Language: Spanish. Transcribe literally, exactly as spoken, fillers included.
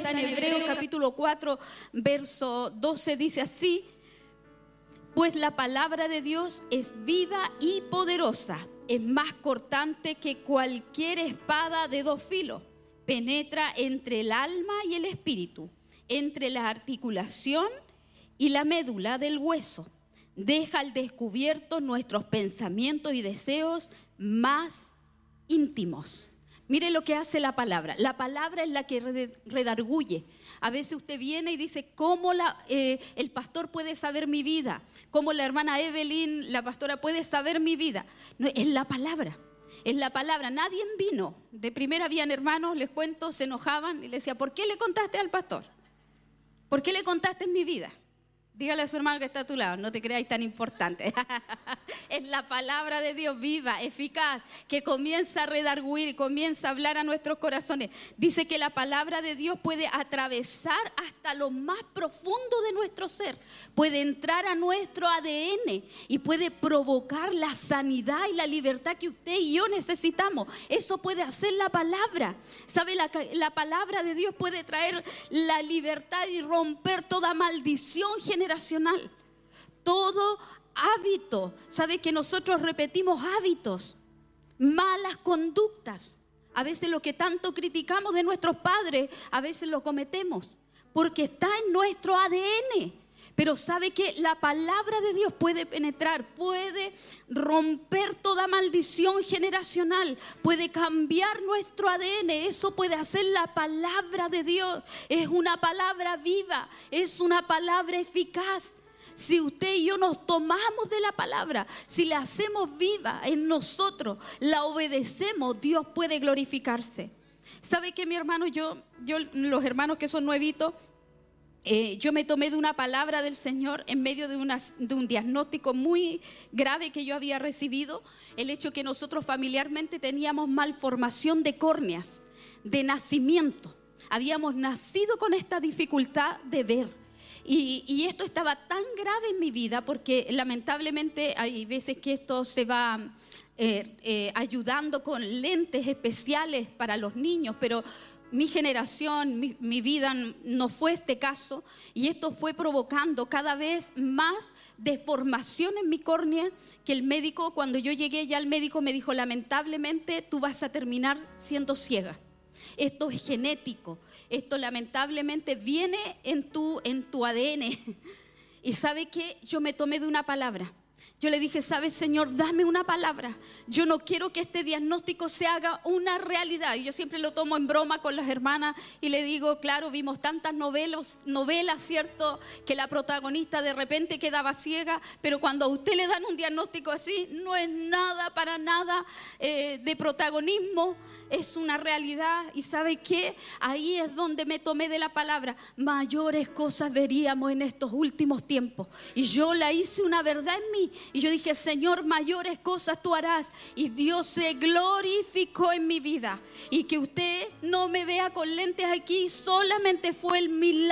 está en Hebreos capítulo cuatro, verso doce, dice así: pues la palabra de Dios es viva y poderosa, es más cortante que cualquier espada de dos filos, penetra entre el alma y el espíritu, entre la articulación y la médula del hueso, deja al descubierto nuestros pensamientos y deseos más íntimos. Mire lo que hace la palabra. La palabra es la que redarguye. A veces usted viene y dice: ¿cómo la, eh, el pastor puede saber mi vida? ¿Cómo la hermana Evelyn, la pastora, puede saber mi vida? No, es la palabra. Es la palabra. Nadie vino. De primera habían hermanos, les cuento, se enojaban y le decía: ¿por qué le contaste al pastor? ¿Por qué le contaste mi vida? Dígale a su hermano que está a tu lado, no te creáis tan importante. Es la palabra de Dios viva, eficaz, que comienza a redarguir y comienza a hablar a nuestros corazones. Dice que la palabra de Dios puede atravesar hasta lo más profundo de nuestro ser, puede entrar a nuestro A D N y puede provocar la sanidad y la libertad que usted y yo necesitamos. Eso puede hacer la palabra. ¿Sabe? La, la palabra de Dios puede traer la libertad y romper toda maldición generacional. Todo hábito, ¿sabe? Que nosotros repetimos hábitos, malas conductas. A veces lo que tanto criticamos de nuestros padres, a veces lo cometemos, porque está en nuestro A D N. Pero sabe que la palabra de Dios puede penetrar, puede romper toda maldición generacional, puede cambiar nuestro A D N. Eso puede hacer la palabra de Dios. Es una palabra viva, es una palabra eficaz. Si usted y yo nos tomamos de la palabra, si la hacemos viva en nosotros, la obedecemos, Dios puede glorificarse. ¿Sabe qué, mi hermano? Yo, yo los hermanos que son nuevitos, Eh, yo me tomé de una palabra del Señor en medio de, una, de un diagnóstico muy grave que yo había recibido. El hecho que nosotros familiarmente teníamos malformación de córneas, de nacimiento. Habíamos nacido con esta dificultad de ver. Y, y esto estaba tan grave en mi vida, porque lamentablemente hay veces que esto se va eh, eh, ayudando con lentes especiales para los niños, pero mi generación, mi, mi vida no fue este caso, y esto fue provocando cada vez más deformación en mi córnea, que el médico, cuando yo llegué ya el médico me dijo: lamentablemente tú vas a terminar siendo ciega. Esto es genético, esto lamentablemente viene en tu, en tu A D N. Y ¿sabe qué? Yo me tomé de una palabra. Yo le dije: ¿sabes, Señor? Dame una palabra. Yo no quiero que este diagnóstico se haga una realidad. Y yo siempre lo tomo en broma con las hermanas y le digo: claro, vimos tantas novelas, novelas, ¿cierto? Que la protagonista de repente quedaba ciega, pero cuando a usted le dan un diagnóstico así, no es nada, para nada eh, de protagonismo. Es una realidad. ¿Y sabe qué? Ahí es donde me tomé de la palabra. Mayores cosas veríamos en estos últimos tiempos. Y yo la hice una verdad en mí. Y yo dije: Señor, mayores cosas tú harás. Y Dios se glorificó en mi vida. Y que usted no me vea con lentes aquí, solamente fue el milagro.